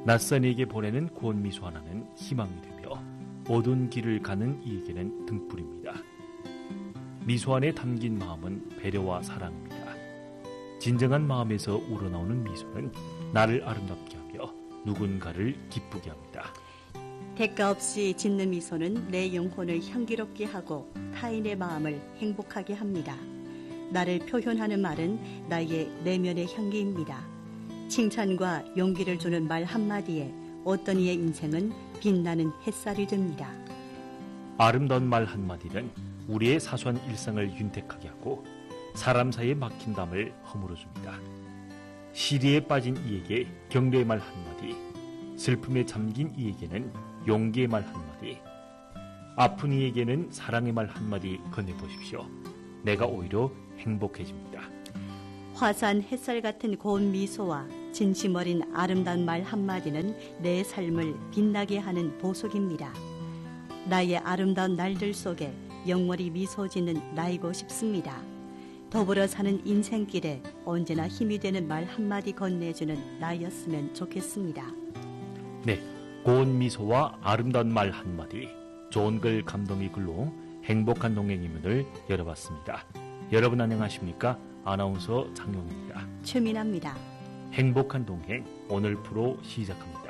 낯선 이에게 보내는 고운 미소 하나는 희망이 되며 어두운 길을 가는 이에게는 등불입니다. 미소 안에 담긴 마음은 배려와 사랑입니다. 진정한 마음에서 우러나오는 미소는 나를 아름답게 하며 누군가를 기쁘게 합니다. 대가 없이 짓는 미소는 내 영혼을 향기롭게 하고 타인의 마음을 행복하게 합니다. 나를 표현하는 말은 나의 내면의 향기입니다. 칭찬과 용기를 주는 말 한마디에 어떤 이의 인생은 빛나는 햇살이 됩니다. 아름다운 말 한마디는 우리의 사소한 일상을 윤택하게 하고 사람 사이에 막힌 담을 허물어줍니다. 시리에 빠진 이에게 격려의 말 한마디, 슬픔에 잠긴 이에게는 용기의 말 한마디, 아픈 이에게는 사랑의 말 한마디 건네보십시오. 내가 오히려 행복해집니다. 화사한 햇살 같은 고운 미소와 진심 어린 아름다운 말 한마디는 내 삶을 빛나게 하는 보석입니다. 나의 아름다운 날들 속에 영원히 미소 짓는 나이고 싶습니다. 더불어 사는 인생길에 언제나 힘이 되는 말 한마디 건네주는 나였으면 좋겠습니다. 네, 고운 미소와 아름다운 말 한마디, 좋은 글 감동의 글로 행복한 동행의 문을 열어봤습니다. 여러분 안녕하십니까? 아나운서 장용입니다. 최민아입니다. 행복한 동행 오늘 프로 시작합니다.